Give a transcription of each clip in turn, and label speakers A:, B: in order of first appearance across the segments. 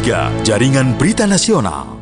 A: Pro3, Jaringan Berita Nasional.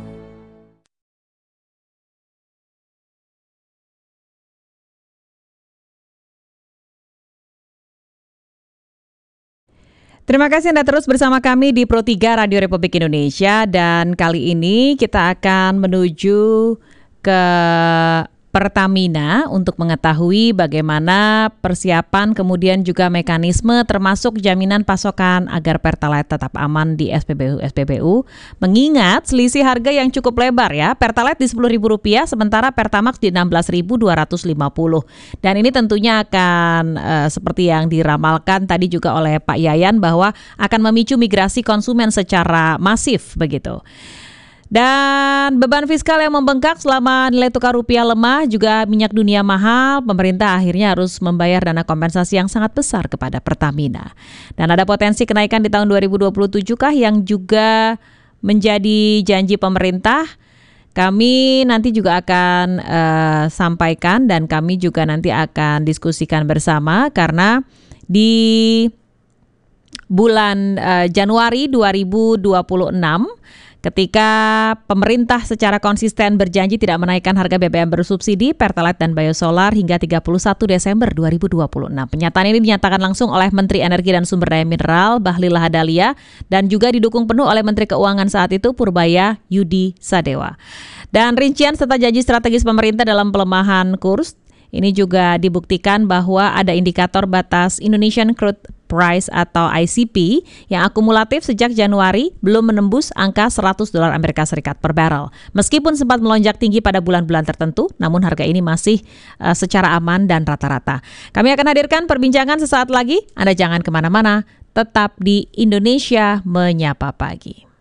B: Terima kasih Anda terus bersama kami di Pro3 Radio Republik Indonesia, dan kali ini kita akan menuju ke Pertamina untuk mengetahui bagaimana persiapan kemudian juga mekanisme termasuk jaminan pasokan agar Pertalite tetap aman di SPBU mengingat selisih harga yang cukup lebar ya. Pertalite di Rp10.000 sementara Pertamax di Rp16.250. Dan ini tentunya akan seperti yang diramalkan tadi juga oleh Pak Yayan bahwa akan memicu migrasi konsumen secara masif begitu. Dan beban fiskal yang membengkak selama nilai tukar rupiah lemah juga minyak dunia mahal, pemerintah akhirnya harus membayar dana kompensasi yang sangat besar kepada Pertamina. Dan ada potensi kenaikan di tahun 2027 kah yang juga menjadi janji pemerintah? Kami nanti juga akan sampaikan dan kami juga nanti akan diskusikan bersama karena di bulan Januari 2026 ketika pemerintah secara konsisten berjanji tidak menaikkan harga BBM bersubsidi, Pertalite dan Biosolar hingga 31 Desember 2026. Pernyataan ini dinyatakan langsung oleh Menteri Energi dan Sumber Daya Mineral Bahlil Lahadalia dan juga didukung penuh oleh Menteri Keuangan saat itu Purbaya Yudi Sadewa. Dan rincian serta janji strategis pemerintah dalam pelemahan kurs ini juga dibuktikan bahwa ada indikator batas Indonesian Crude Price atau ICP yang akumulatif sejak Januari belum menembus angka $100 Amerika Serikat per barrel. Meskipun sempat melonjak tinggi pada bulan-bulan tertentu, namun harga ini masih secara aman dan rata-rata. Kami akan hadirkan perbincangan sesaat lagi. Anda jangan kemana-mana, tetap di Indonesia Menyapa Pagi.